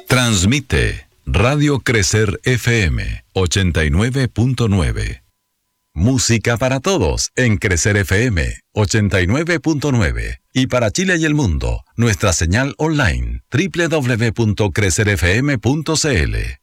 Transmite Radio Crecer FM 89.9. Música para todos en Crecer FM 89.9. Y para Chile y el mundo, nuestra señal online www.crecerfm.cl.